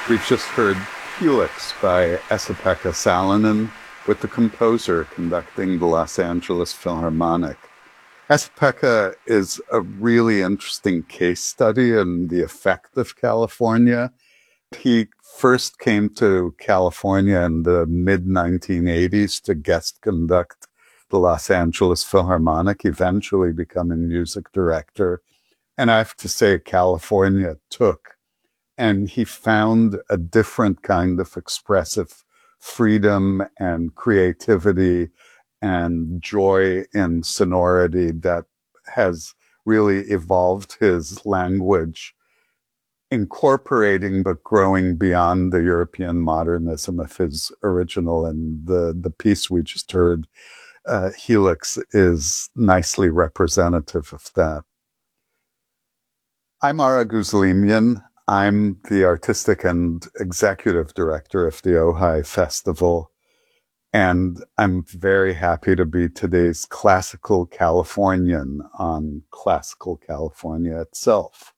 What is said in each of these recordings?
We've just heard Helix by Esa-Pekka Salonen with the composer conducting the Los Angeles Philharmonic. Esa-Pekka is a really interesting case study in the effect of California. He first came to California in the mid-1980s to guest conduct the Los Angeles Philharmonic, eventually becoming music director. And I have to say, California took. And he found a different kind of expressive freedom and creativity and joy in sonority that has really evolved his language, incorporating but growing beyond the European modernism of his original. And the piece we just heard, Helix, is nicely representative of that. I'm Ara Guzlimian. I'm the artistic and executive director of the Ojai Festival, and I'm very happy to be today's classical Californian on classical California itself.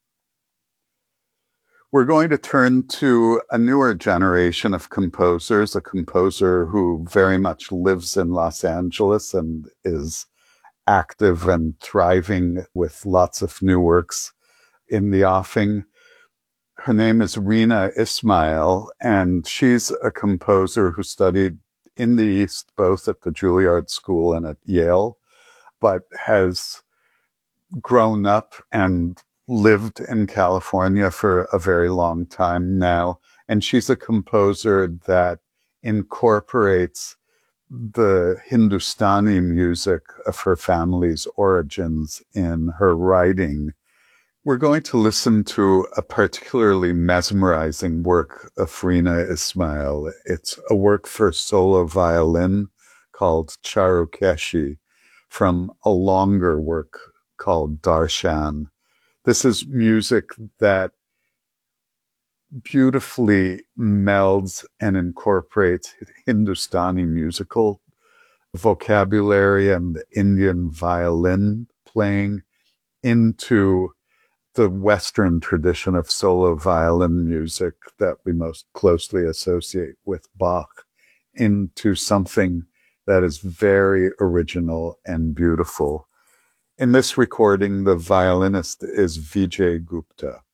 We're going to turn to a newer generation of composers, a composer who very much lives in Los Angeles and is active and thriving with lots of new works in the offing. Her name is Reena Ismail, and she's a composer who studied in the East, both at the Juilliard School and at Yale, but has grown up and lived in California for a very long time now. And she's a composer that incorporates the Hindustani music of her family's origins in her writing. We're going to listen to a particularly mesmerizing work of Reena Ismail. It's a work for solo violin called Charukeshi from a longer work called Darshan. This is music that beautifully melds and incorporates Hindustani musical vocabulary and Indian violin playing into the Western tradition of solo violin music that we most closely associate with Bach into something that is very original and beautiful. In this recording, the violinist is Vijay Gupta.